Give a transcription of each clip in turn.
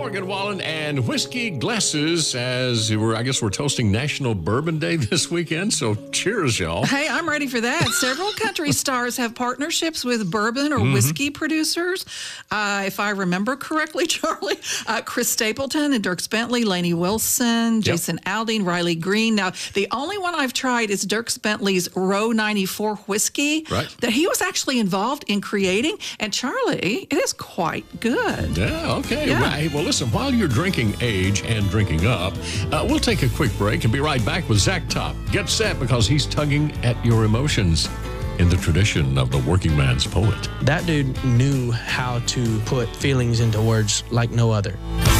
Morgan Wallen and whiskey glasses I guess we're toasting National Bourbon Day this weekend. So cheers, y'all. Hey, I'm ready for that. Several country stars have partnerships with bourbon or whiskey producers. If I remember correctly, Charlie, Chris Stapleton and Dierks Bentley, Lainey Wilson, Jason Aldean, Riley Green. Now, the only one I've tried is Dierks Bentley's Row 94 whiskey that he was actually involved in creating. And Charlie, it is quite good. Yeah, okay. Yeah. Well, listen, while you're drinking age and drinking up, we'll take a quick break and be right back with Zach Top. Get set because he's tugging at your emotions in the tradition of the working man's poet. That dude knew how to put feelings into words like no other.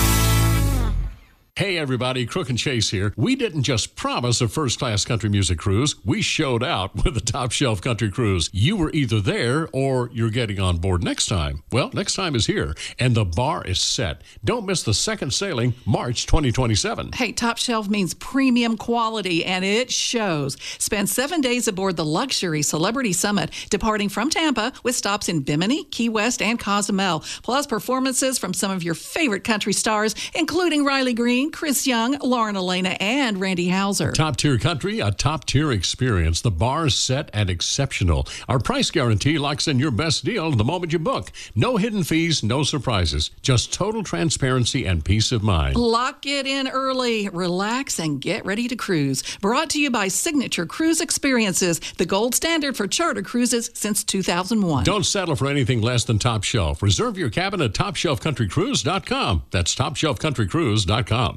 Hey everybody, Crook and Chase here. We didn't just promise a first-class country music cruise, we showed out with the Top Shelf Country Cruise. You were either there or you're getting on board next time. Well, next time is here, and the bar is set. Don't miss the second sailing, March 2027. Hey, Top Shelf means premium quality, and it shows. Spend 7 days aboard the luxury Celebrity Summit, departing from Tampa with stops in Bimini, Key West, and Cozumel, plus performances from some of your favorite country stars, including Riley Green, Chris Young, Lauren Elena, and Randy Houser. Top-tier country, a top-tier experience. The bar's set and exceptional. Our price guarantee locks in your best deal the moment you book. No hidden fees, no surprises. Just total transparency and peace of mind. Lock it in early, relax, and get ready to cruise. Brought to you by Signature Cruise Experiences, the gold standard for charter cruises since 2001. Don't settle for anything less than Top Shelf. Reserve your cabin at TopShelfCountryCruise.com. That's TopShelfCountryCruise.com.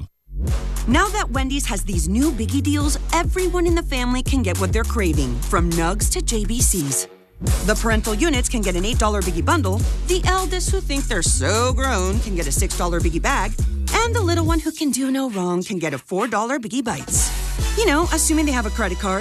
Now that Wendy's has these new biggie deals, everyone in the family can get what they're craving, from nugs to JBCs. The parental units can get an $8 biggie bundle, the eldest who think they're so grown can get a $6 biggie bag, and the little one who can do no wrong can get a $4 biggie bites. You know, assuming they have a credit card.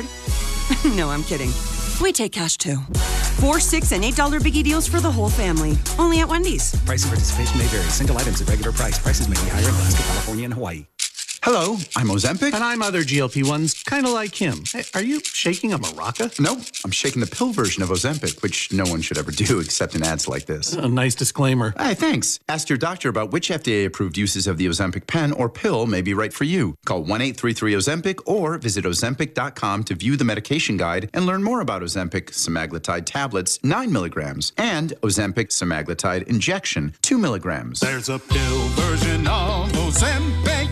No, I'm kidding. We take cash too. 4, 6, and $8 biggie deals for the whole family. Only at Wendy's. Price and participation may vary. Single items at regular price. Prices may be higher in Alaska, California, and Hawaii. Hello, I'm Ozempic. And I'm other GLP-1s, kind of like him. Hey, are you shaking a maraca? No, I'm shaking the pill version of Ozempic, which no one should ever do except in ads like this. A nice disclaimer. Hey, thanks. Ask your doctor about which FDA-approved uses of the Ozempic pen or pill may be right for you. Call 1-833-OZEMPIC or visit Ozempic.com to view the medication guide and learn more about Ozempic semaglutide tablets, 9 milligrams, and Ozempic semaglutide injection, 2 milligrams. There's a pill version of Ozempic.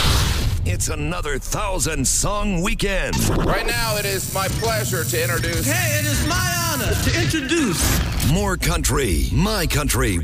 It's another 1,000-song weekend. Right now, it is my pleasure to introduce... Hey, it is my honor to introduce... More country, my country,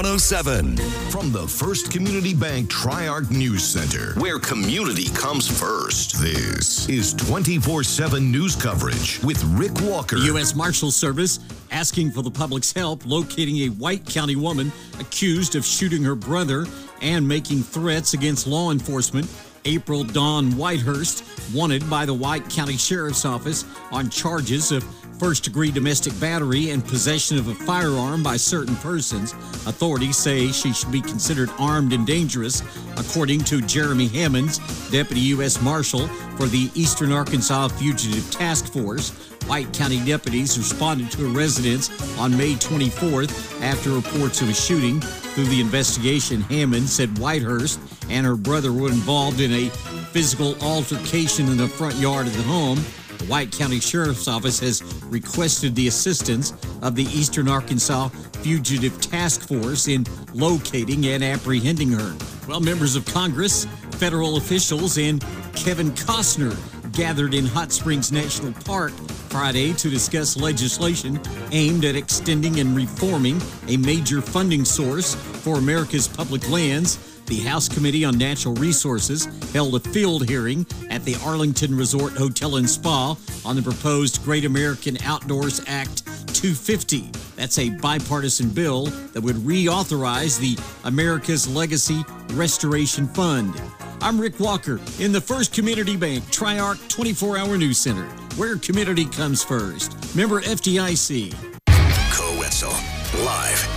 Y107. From the First Community Bank Tri-Arc News Center, where community comes first. This is 24/7 news coverage with Rick Walker. The U.S. Marshals Service asking for the public's help locating a White County woman accused of shooting her brother and making threats against law enforcement. April Dawn Whitehurst, wanted by the White County Sheriff's Office on charges of first-degree domestic battery and possession of a firearm by certain persons. Authorities say she should be considered armed and dangerous, according to Jeremy Hammonds, Deputy U.S. Marshal for the Eastern Arkansas Fugitive Task Force. White County deputies responded to a residence on May 24th after reports of a shooting. Through the investigation, Hammond said Whitehurst and her brother were involved in a physical altercation in the front yard of the home. The White County Sheriff's Office has requested the assistance of the Eastern Arkansas Fugitive Task Force in locating and apprehending her. Well, members of Congress, federal officials, and Kevin Costner gathered in Hot Springs National Park Friday to discuss legislation aimed at extending and reforming a major funding source for America's public lands. The House Committee on Natural Resources held a field hearing at the Arlington Resort Hotel and Spa on the proposed Great American Outdoors Act 250. That's a bipartisan bill that would reauthorize the America's Legacy Restoration Fund. I'm Rick Walker in the First Community Bank Tri-Arc 24-hour News Center, where community comes first. Member FDIC. Co-Wetzel, live.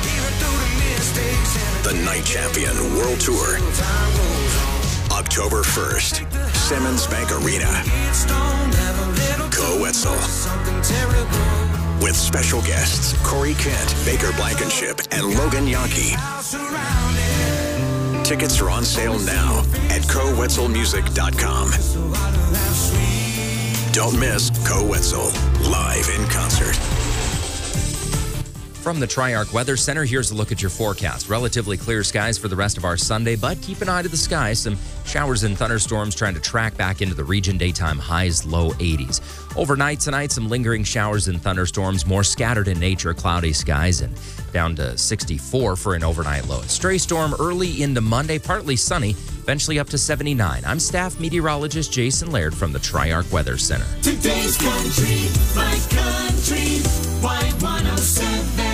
The Night Champion World Tour. October 1st, Simmons Bank Arena. Co-Wetzel. With special guests Corey Kent, Baker Blankenship, and Logan Yankee. Tickets are on sale now at CoWetzelMusic.com. Don't miss Co Wetzel live in concert. From the Triarch Weather Center, here's a look at your forecast. Relatively clear skies for the rest of our Sunday, but keep an eye to the sky. Some showers and thunderstorms trying to track back into the region. Daytime highs, low 80s. Overnight tonight, some lingering showers and thunderstorms, more scattered in nature, cloudy skies, and down to 64 for an overnight low. Stray storm early into Monday, partly sunny, eventually up to 79. I'm staff meteorologist Jason Laird from the Triarch Weather Center. Today's country, my country, Y107.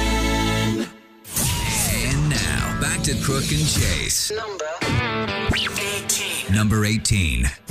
And now, back to Crook and Chase. Number 18. Number 18.